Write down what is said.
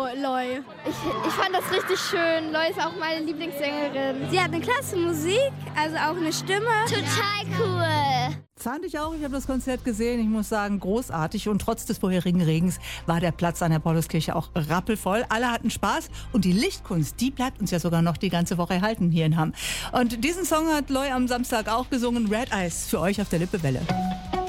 Loi. Ich fand das richtig schön. Loi ist auch meine Lieblingssängerin. Sie hat eine klasse Musik, also auch eine Stimme. Total cool. Fand ich auch. Ich habe das Konzert gesehen. Ich muss sagen, großartig. Und trotz des vorherigen Regens war der Platz an der Pauluskirche auch rappelvoll. Alle hatten Spaß. Und die Lichtkunst, die bleibt uns ja sogar noch die ganze Woche erhalten hier in Hamm. Und diesen Song hat Loi am Samstag auch gesungen. Red Eyes für euch auf der Lippewelle.